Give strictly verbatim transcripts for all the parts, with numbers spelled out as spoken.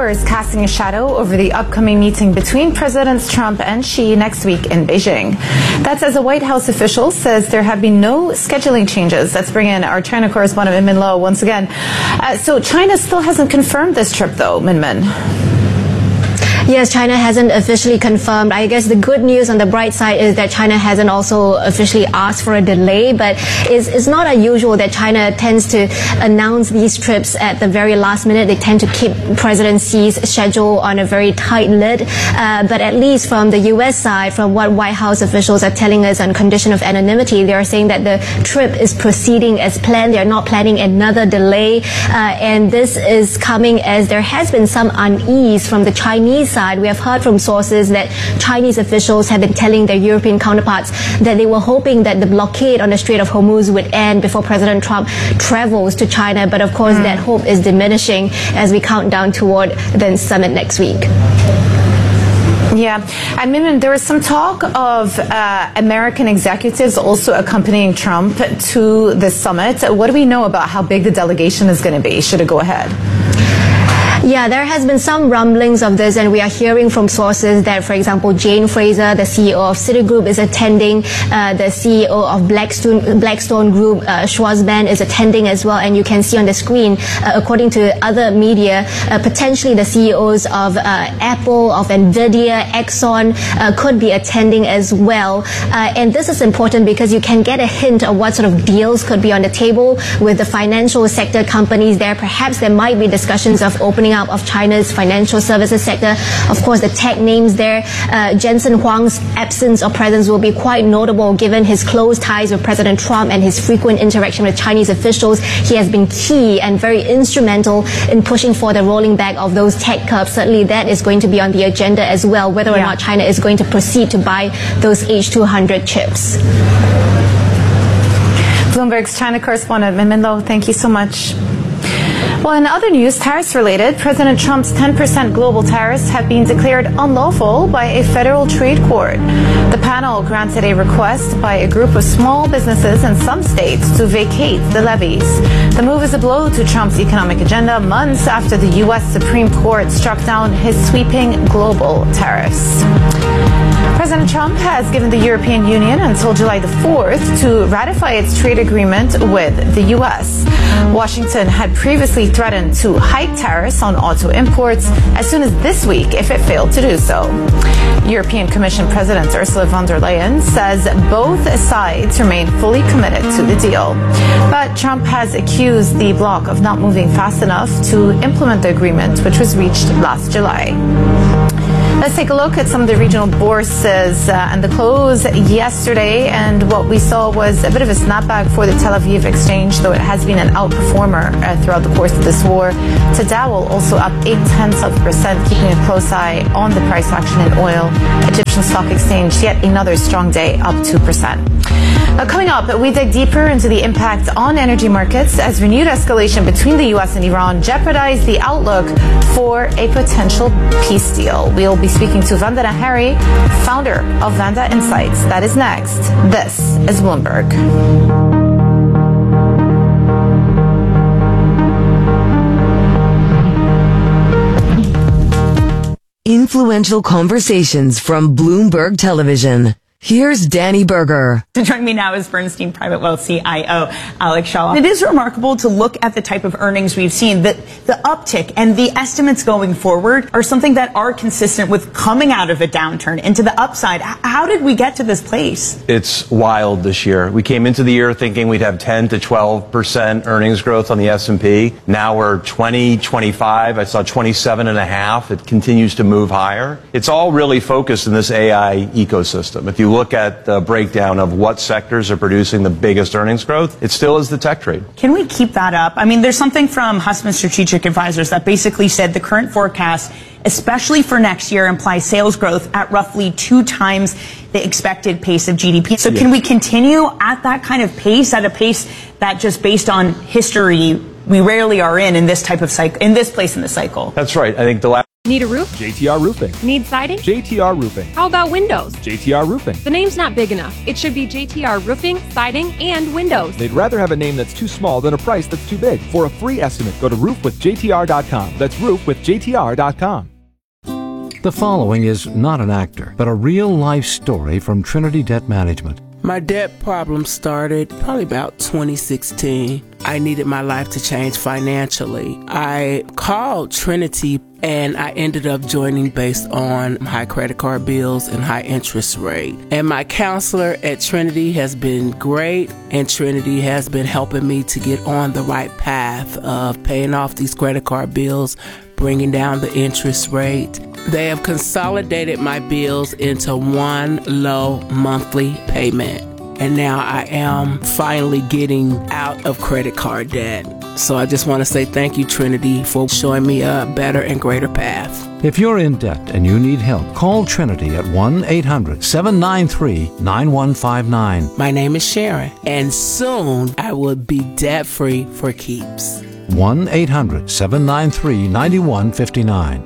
war is casting a shadow over the upcoming meeting between Presidents Trump and Xi next week in Beijing. That's as a White House official says there have been no scheduling changes. Let's bring in our China correspondent, Min Min Lo, once again. Uh, so China still hasn't confirmed this trip, though, Min Min. Yes, China hasn't officially confirmed. I guess the good news on the bright side is that China hasn't also officially asked for a delay, but it's, it's not unusual that China tends to announce these trips at the very last minute. They tend to keep President Xi's schedule on a very tight lid. Uh, but at least from the U S side, from what White House officials are telling us on condition of anonymity, they are saying that the trip is proceeding as planned. They're not planning another delay. Uh, and this is coming as there has been some unease from the Chinese side. We have heard from sources that Chinese officials have been telling their European counterparts that they were hoping that the blockade on the Strait of Hormuz would end before President Trump travels to China. But of course, mm. that hope is diminishing as we count down toward the summit next week. Yeah, and Min, there was some talk of uh, American executives also accompanying Trump to the summit. What do we know about how big the delegation is going to be? Should it go ahead? Yeah, there has been some rumblings of this, and we are hearing from sources that, for example, Jane Fraser, the C E O of Citigroup, is attending. Uh, the C E O of Blackstone, Blackstone Group, uh, Schwarzman, is attending as well. And you can see on the screen, uh, according to other media, uh, potentially the C E Os of uh, Apple, of Nvidia, Exxon uh, could be attending as well. Uh, and this is important because you can get a hint of what sort of deals could be on the table with the financial sector companies there. Perhaps there might be discussions of opening up of China's financial services sector. Of course, the tech names there. Uh, Jensen Huang's absence or presence will be quite notable given his close ties with President Trump and his frequent interaction with Chinese officials. He has been key and very instrumental in pushing for the rolling back of those tech curbs. Certainly that is going to be on the agenda as well, whether or yeah. not China is going to proceed to buy those H two hundred chips. Bloomberg's China correspondent, Min Min Lo, thank you so much. Well, in other news, tariffs related, President Trump's ten percent global tariffs have been declared unlawful by a federal trade court. The panel granted a request by a group of small businesses in some states to vacate the levies. The move is a blow to Trump's economic agenda months after the U S Supreme Court struck down his sweeping global tariffs. President Trump has given the European Union until July the fourth to ratify its trade agreement with the U S. Washington had previously threatened to hike tariffs on auto imports as soon as this week if it failed to do so. European Commission President Ursula von der Leyen says both sides remain fully committed to the deal. But Trump has accused the bloc of not moving fast enough to implement the agreement, which was reached last July. Let's take a look at some of the regional bourses uh, and the close yesterday. And what we saw was a bit of a snapback for the Tel Aviv exchange, though it has been an outperformer uh, throughout the course of this war. Tadawul also up eight tenths of a percent, keeping a close eye on the price action in oil. Egyptian Stock Exchange, yet another strong day, up two percent. Now, coming up, we dig deeper into the impact on energy markets as renewed escalation between the U S and Iran jeopardize the outlook for a potential peace deal. We'll be speaking to Vandana Hari, founder of Vanda Insights. That is next. This is Bloomberg. Influential conversations from Bloomberg Television. Here's Danny Berger. Joining me now is Bernstein Private Wealth C I O Alex Shaw. It is remarkable to look at the type of earnings we've seen, that the uptick and the estimates going forward are something that are consistent with coming out of a downturn into the upside. How did we get to this place? It's wild this year. We came into the year thinking we'd have ten to twelve percent earnings growth on the S and P. Now we're twenty, twenty-five. I saw twenty-seven and a half. It continues to move higher. It's all really focused in this A I ecosystem. If you look at the breakdown of what sectors are producing the biggest earnings growth, it still is the tech trade. Can we keep that up? I mean, there's something from Hussman Strategic Advisors that basically said the current forecast, especially for next year, implies sales growth at roughly two times the expected pace of G D P. So yeah. Can we continue at that kind of pace, at a pace that just based on history, we rarely are in in this type of cycle, in this place in the cycle? That's right. I think the last Need a roof? J T R Roofing. Need siding? J T R Roofing. How about windows? J T R Roofing. The name's not big enough. It should be J T R Roofing, Siding, and Windows. They'd rather have a name that's too small than a price that's too big. For a free estimate, go to roof with J T R dot com. That's roof with J T R dot com. The following is not an actor, but a real-life story from Trinity Debt Management. My debt problem started probably about twenty sixteen. I needed my life to change financially. I called Trinity and I ended up joining based on high credit card bills and high interest rate. And my counselor at Trinity has been great, and Trinity has been helping me to get on the right path of paying off these credit card bills, bringing down the interest rate. They have consolidated my bills into one low monthly payment. And now I am finally getting out of credit card debt. So I just want to say thank you, Trinity, for showing me a better and greater path. If you're in debt and you need help, call Trinity at one eight hundred seven nine three nine one five nine. My name is Sharon, and soon I will be debt-free for keeps. one eight hundred seven nine three nine one five nine.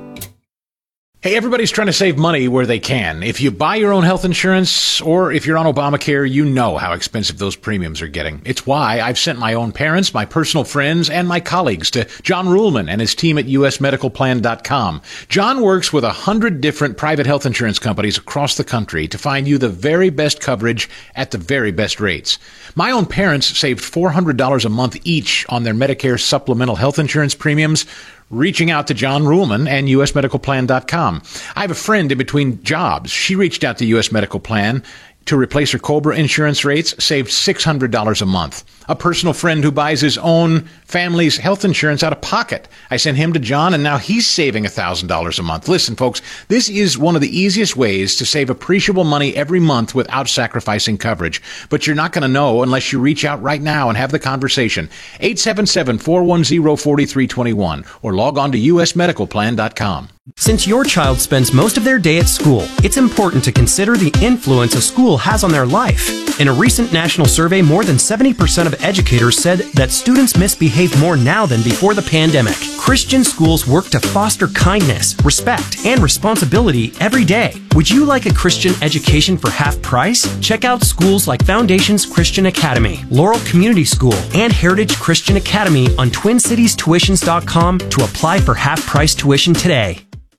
Hey, everybody's trying to save money where they can. If you buy your own health insurance or if you're on Obamacare, you know how expensive those premiums are getting. It's why I've sent my own parents, my personal friends, and my colleagues to John Ruhlman and his team at U S medical plan dot com. John works with a hundred different private health insurance companies across the country to find you the very best coverage at the very best rates. My own parents saved four hundred dollars a month each on their Medicare supplemental health insurance premiums, reaching out to John Ruhlman and U S medical plan dot com. I have a friend in between jobs. She reached out to U S Medical Plan to replace her COBRA insurance rates, saved six hundred dollars a month. A personal friend who buys his own family's health insurance out of pocket. I sent him to John, and now he's saving one thousand dollars a month. Listen, folks, this is one of the easiest ways to save appreciable money every month without sacrificing coverage. But you're not going to know unless you reach out right now and have the conversation. eight seven seven, four one zero, four three two one or log on to U S medical plan dot com. Since your child spends most of their day at school, it's important to consider the influence a school has on their life. In a recent national survey, more than seventy percent of educators said that students misbehave more now than before the pandemic. Christian schools work to foster kindness, respect, and responsibility every day. Would you like a Christian education for half price? Check out schools like Foundations Christian Academy, Laurel Community School, and Heritage Christian Academy on twin cities tuitions dot com to apply for half price tuition today.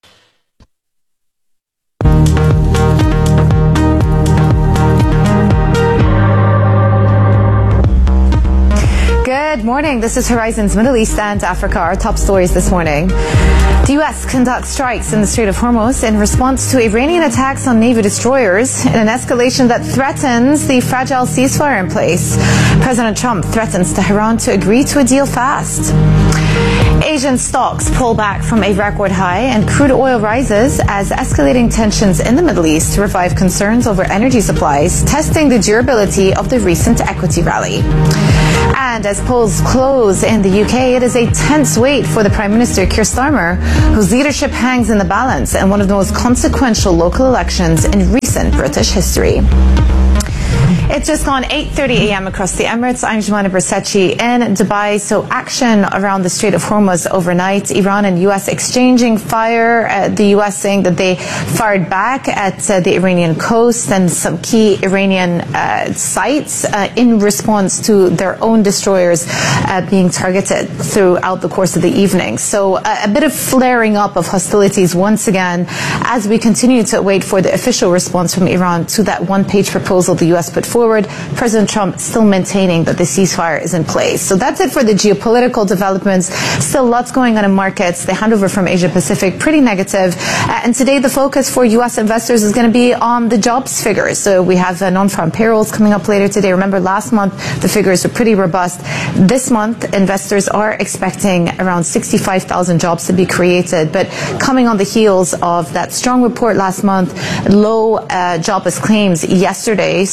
Good morning. This is Horizon's Middle East and Africa. Our top stories this morning. The U S conducts strikes in the Strait of Hormuz in response to Iranian attacks on Navy destroyers in an escalation that threatens the fragile ceasefire in place. President Trump threatens Tehran to agree to a deal fast. Asian stocks pull back from a record high and crude oil rises as escalating tensions in the Middle East revive concerns over energy supplies, testing the durability of the recent equity rally. And as polls close in the U K, it is a tense wait for the Prime Minister Keir Starmer, whose leadership hangs in the balance in one of the most consequential local elections in recent British history. It's just gone eight thirty a.m. across the Emirates. I'm Jumana Bersachi in Dubai. So action around the Strait of Hormuz overnight. Iran and U S exchanging fire. Uh, the U S saying that they fired back at uh, the Iranian coast and some key Iranian uh, sites uh, in response to their own destroyers uh, being targeted throughout the course of the evening. So uh, a bit of flaring up of hostilities once again as we continue to wait for the official response from Iran to that one-page proposal the U S put forward. President Trump still maintaining that the ceasefire is in place. So that's it for the geopolitical developments. Still lots going on in markets. The handover from Asia Pacific, pretty negative. Uh, and today the focus for U S investors is going to be on the jobs figures. So we have uh, non-farm payrolls coming up later today. Remember last month the figures were pretty robust. This month investors are expecting around sixty-five thousand jobs to be created. But coming on the heels of that strong report last month, low uh, jobless claims yesterday. So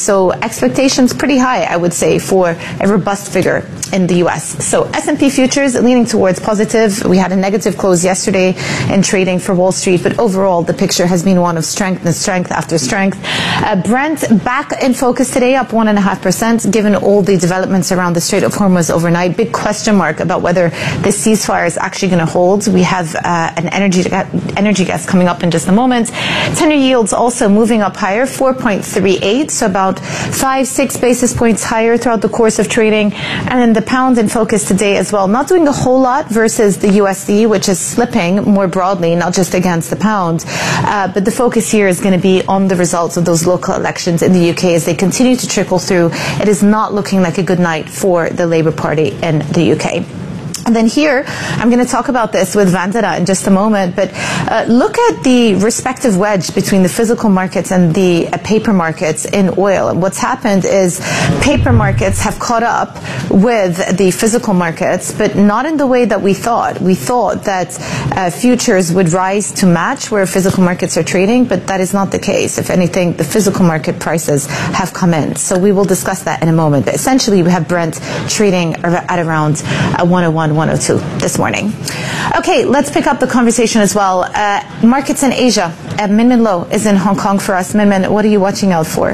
expectations pretty high, I would say, for a robust figure in the U S. So S and P futures leaning towards positive. We had a negative close yesterday in trading for Wall Street, but overall the picture has been one of strength and strength after strength. Uh, Brent back in focus today, up one and a half percent, given all the developments around the Strait of Hormuz overnight. Big question mark about whether this ceasefire is actually going to hold. We have uh, an energy energy guest coming up in just a moment. ten-year yields also moving up higher, four point three eight, so about five, six basis points higher throughout the course of trading. And then the pound in focus today as well, not doing a whole lot versus the U S D, which is slipping more broadly, not just against the pound. Uh, but the focus here is going to be on the results of those local elections in the U K as they continue to trickle through. It is not looking like a good night for the Labour Party in the U K. And then here, I'm going to talk about this with Vandana in just a moment, but uh, look at the respective wedge between the physical markets and the uh, paper markets in oil. And what's happened is paper markets have caught up with the physical markets, but not in the way that we thought. We thought that uh, futures would rise to match where physical markets are trading, but that is not the case. If anything, the physical market prices have come in. So we will discuss that in a moment. But essentially, we have Brent trading at around uh, one oh one, one oh two this morning. Okay, let's pick up the conversation as well. Uh, markets in Asia. Uh, Min Min Lo is in Hong Kong for us. Min Min, what are you watching out for?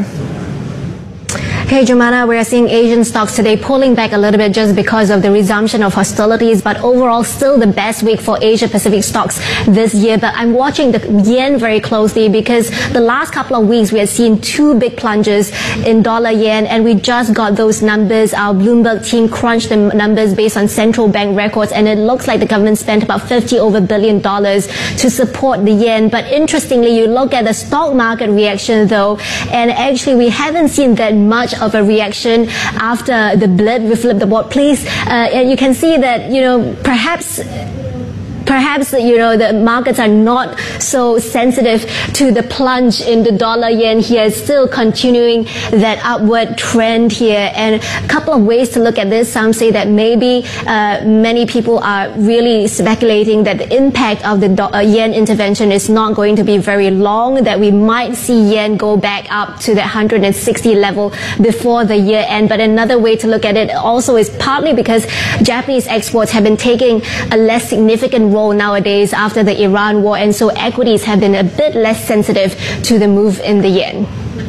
Hey, Jumana, we are seeing Asian stocks today pulling back a little bit just because of the resumption of hostilities, but overall still the best week for Asia Pacific stocks this year. But I'm watching the yen very closely because the last couple of weeks we had seen two big plunges in dollar yen, and we just got those numbers. Our Bloomberg team crunched the numbers based on central bank records, and it looks like the government spent about fifty over billion dollars to support the yen. But interestingly, you look at the stock market reaction though, and actually we haven't seen that much of a reaction after the blip. We flipped the board, please. Uh, and you can see that, you know, perhaps Perhaps, you know, the markets are not so sensitive to the plunge in the dollar yen here, still continuing that upward trend here. And a couple of ways to look at this. Some say that maybe uh, many people are really speculating that the impact of the do- uh, yen intervention is not going to be very long, that we might see yen go back up to the one hundred sixty level before the year end. But another way to look at it also is partly because Japanese exports have been taking a less significant role nowadays after the Iran war, and so equities have been a bit less sensitive to the move in the yen.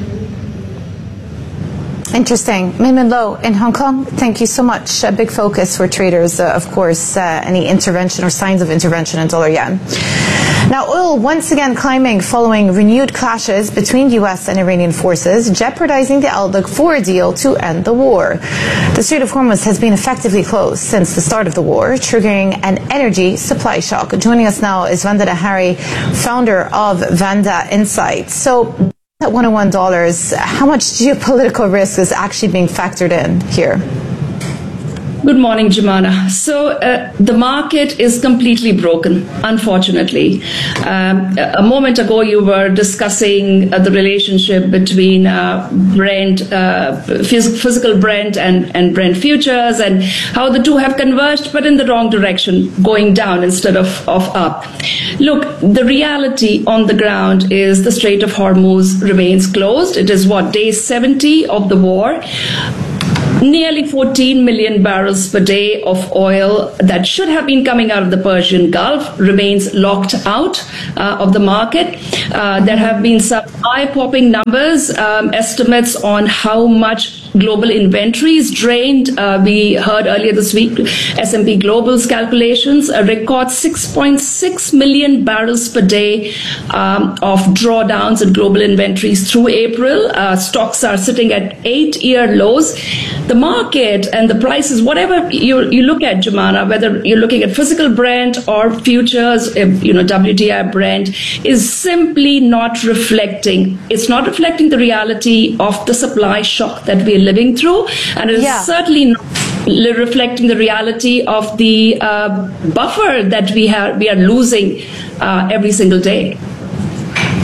Interesting. Min Min Lo in Hong Kong, thank you so much. A big focus for traders, uh, of course, uh, any intervention or signs of intervention in dollar yen. Now, oil once again climbing following renewed clashes between U S and Iranian forces, jeopardizing the outlook for a deal to end the war. The Strait of Hormuz has been effectively closed since the start of the war, triggering an energy supply shock. Joining us now is Vandana Hari, founder of Vanda Insights. So, at one oh one dollars, how much geopolitical risk is actually being factored in here? Good morning, Jumana. So uh, the market is completely broken, unfortunately. Um, a moment ago, you were discussing uh, the relationship between uh, Brent, uh, phys- physical Brent and, and Brent futures, and how the two have converged, but in the wrong direction, going down instead of, of up. Look, the reality on the ground is the Strait of Hormuz remains closed. It is what, day seventy of the war. Nearly fourteen million barrels per day of oil that should have been coming out of the Persian Gulf remains locked out uh, of the market. Uh, there have been some eye-popping numbers, um, estimates on how much global inventories drained. Uh, we heard earlier this week S and P Global's calculations, a record six point six million barrels per day um, of drawdowns in global inventories through April. Uh, stocks are sitting at eight-year lows. The market and the prices, whatever you you look at, Jumana, whether you're looking at physical Brent or futures, you know, W T I Brent, is simply not reflecting. It's not reflecting the reality of the supply shock that we're living through, and it's yeah. certainly not reflecting the reality of the uh, buffer that we have we are losing uh, every single day.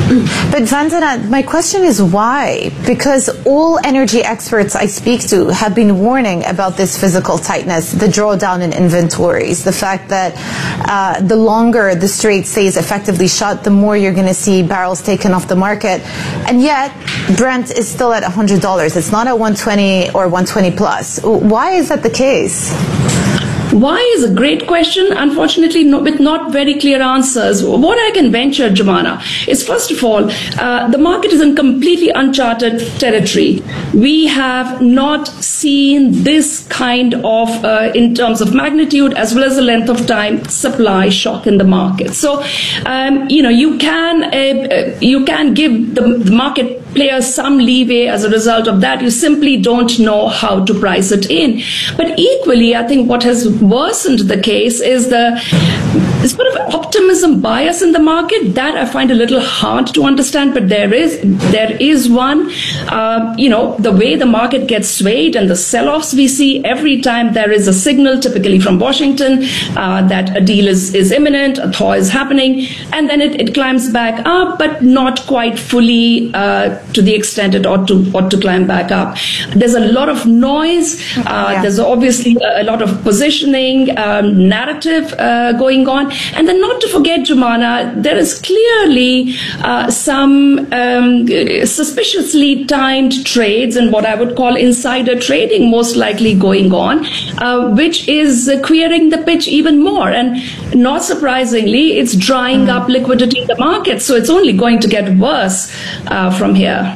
But Vandana, my question is why? Because all energy experts I speak to have been warning about this physical tightness, the drawdown in inventories, the fact that uh, the longer the Strait stays effectively shut, the more you're going to see barrels taken off the market. And yet, Brent is still at one hundred dollars. It's not at one twenty or one twenty plus. Why is that the case? Why is a great question, unfortunately, no, with not very clear answers. What I can venture, Jumana, is first of all, uh, the market is in completely uncharted territory. We have not seen this kind of, uh, in terms of magnitude as well as the length of time, supply shock in the market. So, um, you know, you can uh, you can give the, the market players some leeway as a result of that. You simply don't know how to price it in. But equally, I think what has worsened the case is the sort of optimism bias in the market. That I find a little hard to understand, but there is there is one. Uh, you know, the way the market gets swayed and the sell-offs we see every time there is a signal, typically from Washington, uh, that a deal is, is imminent, a thaw is happening, and then it, it climbs back up, but not quite fully uh, to the extent it ought to ought to climb back up. There's a lot of noise. Uh, yeah. There's obviously a, a lot of positioning, um, narrative uh, going on. And then not to forget, Jumana, there is clearly uh, some um, suspiciously timed trades and what I would call insider trading most likely going on, uh, which is uh, queering the pitch even more. And not surprisingly, it's drying mm. up liquidity in the market. So it's only going to get worse uh, from here.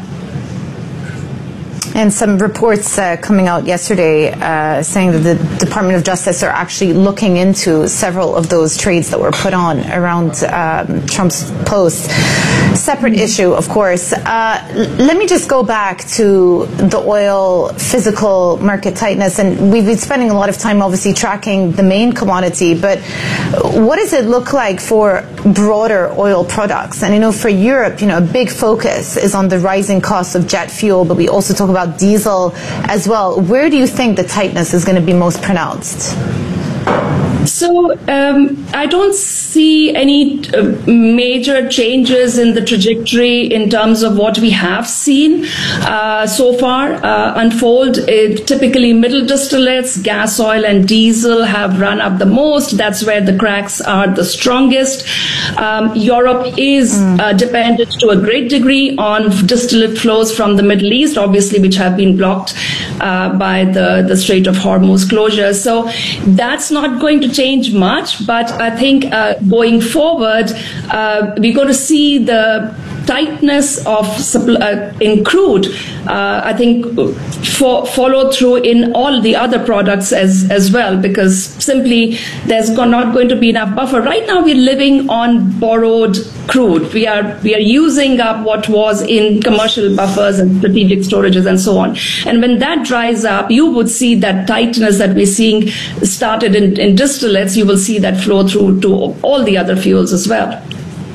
And some reports uh, coming out yesterday uh, saying that the Department of Justice are actually looking into several of those trades that were put on around um, Trump's posts. Separate issue, of course. Uh, let me just go back to the oil physical market tightness. And we've been spending a lot of time, obviously, tracking the main commodity. But what does it look like for broader oil products? And I know for Europe, you know, a big focus is on the rising cost of jet fuel, but we also talk about diesel as well. Where do you think the tightness is going to be most pronounced? So um, I don't see any uh, major changes in the trajectory in terms of what we have seen uh, so far uh, unfold. It, typically middle distillates, gas oil and diesel have run up the most. That's where the cracks are the strongest. Um, Europe is mm. uh, dependent to a great degree on distillate flows from the Middle East, obviously, which have been blocked uh, by the, the Strait of Hormuz closure. So that's not going to change much, but I think uh, going forward, uh, we're going to see the tightness of supply, uh, in crude, uh, I think, for, follow through in all the other products as, as well, because simply there's not going to be enough buffer. Right now we're living on borrowed crude. We are, we are using up what was in commercial buffers and strategic storages and so on. And when that dries up, you would see that tightness that we're seeing started in, in distillates, you will see that flow through to all the other fuels as well.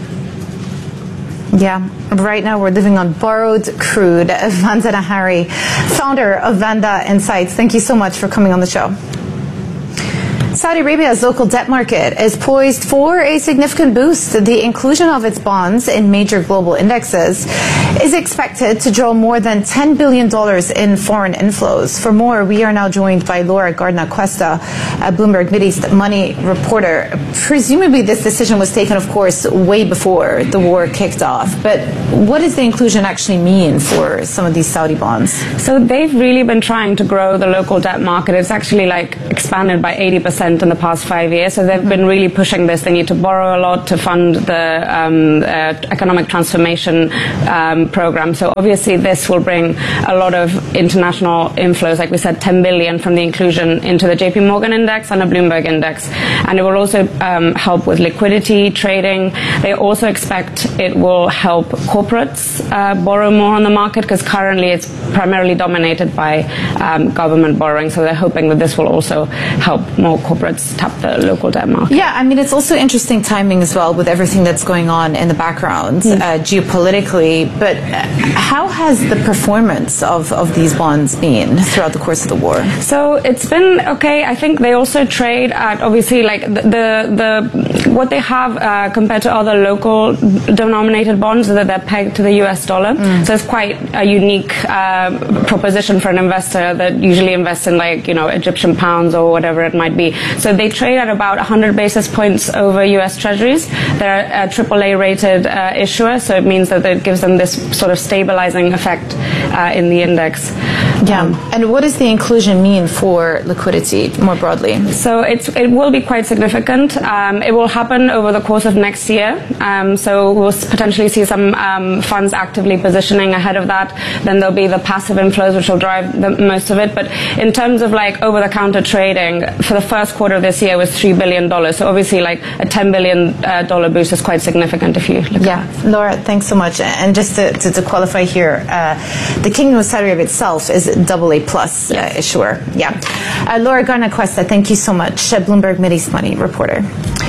Yeah, right now we're living on borrowed crude. Vandana Hari, founder of Vanda Insights, thank you so much for coming on the show. Saudi Arabia's local debt market is poised for a significant boost. The inclusion of its bonds in major global indexes is expected to draw more than ten billion dollars in foreign inflows. For more, we are now joined by Laura Gardner-Cuesta, a Bloomberg Mideast money reporter. Presumably this decision was taken, of course, way before the war kicked off. But what does the inclusion actually mean for some of these Saudi bonds? So they've really been trying to grow the local debt market. It's actually like expanded by eighty percent in the past five years. So they've been really pushing this. They need to borrow a lot to fund the um, uh, economic transformation um, program. So obviously this will bring a lot of international inflows, like we said, ten billion from the inclusion into the J P Morgan index and a Bloomberg index. And it will also um, help with liquidity, trading. They also expect it will help corporates uh, borrow more on the market, because currently it's primarily dominated by um, government borrowing. So they're hoping that this will also help more corporates corporates tap the local debt market. Yeah, I mean, it's also interesting timing as well with everything that's going on in the background mm. uh, geopolitically. But how has the performance of, of these bonds been throughout the course of the war? So it's been okay. I think they also trade at obviously like the the, the what they have uh, compared to other local denominated bonds, that they're pegged to the U S dollar. Mm. So it's quite a unique uh, proposition for an investor that usually invests in like, you know, Egyptian pounds or whatever it might be. So they trade at about one hundred basis points over U S Treasuries. They're a triple A rated uh, issuer, so it means that it gives them this sort of stabilizing effect uh, in the index. Yeah. Um, and what does the inclusion mean for liquidity more broadly? So it's, it will be quite significant. Um, it will happen over the course of next year. Um, so we'll potentially see some um, funds actively positioning ahead of that. Then there'll be the passive inflows, which will drive the, most of it. But in terms of like over-the-counter trading, for the first quarter of this year was three billion dollars. So obviously like a ten billion dollars boost is quite significant if you look yeah. at it. Laura, thanks so much. And just to, to, to qualify here, uh, the Kingdom of Saudi Arabia itself is double A plus uh, issuer. Yeah. Uh, Laura Garnaquesta, thank you so much. Uh, Bloomberg Mideast Money reporter.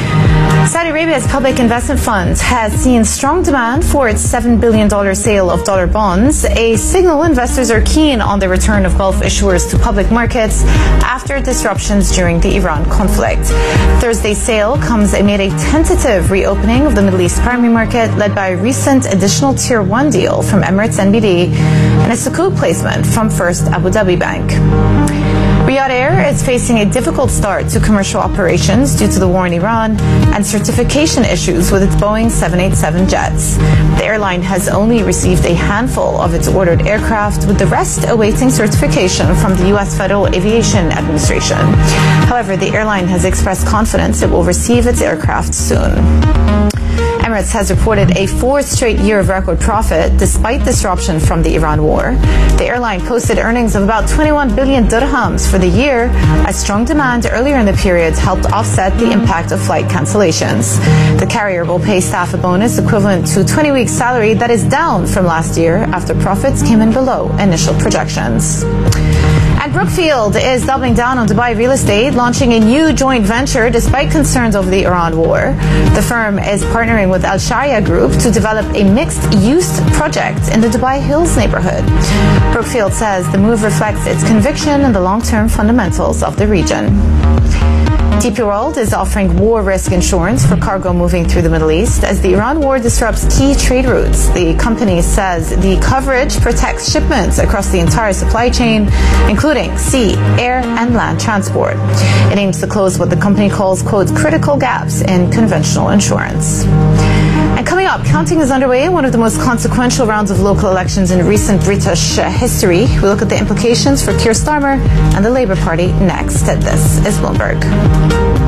Saudi Arabia's public investment fund has seen strong demand for its seven billion dollars sale of dollar bonds, a signal investors are keen on the return of Gulf issuers to public markets after disruptions during the Iran conflict. Thursday's sale comes amid a tentative reopening of the Middle East primary market led by a recent additional Tier one deal from Emirates N B D and a Sukuk placement from First Abu Dhabi Bank. Riyadh Air is facing a difficult start to commercial operations due to the war in Iran and certification issues with its Boeing seven eighty-seven jets. The airline has only received a handful of its ordered aircraft, with the rest awaiting certification from the U S Federal Aviation Administration. However, the airline has expressed confidence it will receive its aircraft soon. Emirates has reported a fourth straight year of record profit despite disruption from the Iran war. The airline posted earnings of about twenty-one billion dirhams for the year, as strong demand earlier in the period helped offset the impact of flight cancellations. The carrier will pay staff a bonus equivalent to twenty weeks' salary that is down from last year after profits came in below initial projections. And Brookfield is doubling down on Dubai real estate, launching a new joint venture despite concerns over the Iran war. The firm is partnering with Al Sharia Group to develop a mixed-use project in the Dubai Hills neighborhood. Brookfield says the move reflects its conviction in the long-term fundamentals of the region. D P World is offering war risk insurance for cargo moving through the Middle East as the Iran war disrupts key trade routes. The company says the coverage protects shipments across the entire supply chain, including sea, air, and land transport. It aims to close what the company calls, quote, critical gaps in conventional insurance. And coming up, counting is underway in one of the most consequential rounds of local elections in recent British uh, history. We look at the implications for Keir Starmer and the Labour Party next. This is Bloomberg.